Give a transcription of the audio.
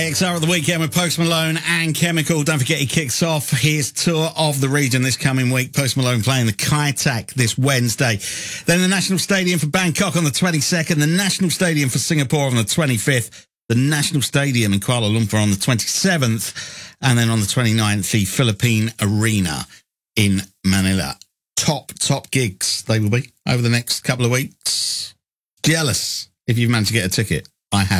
XR at the weekend with Post Malone and Chemical. Don't forget he kicks off his tour of the region this coming week. Post Malone playing the Kai Tak this Wednesday. Then the National Stadium for Bangkok on the 22nd, the National Stadium for Singapore on the 25th, the National Stadium in Kuala Lumpur on the 27th, and then on the 29th, the Philippine Arena in Manila. Top gigs they will be over the next couple of weeks. Jealous if you've managed to get a ticket. I have.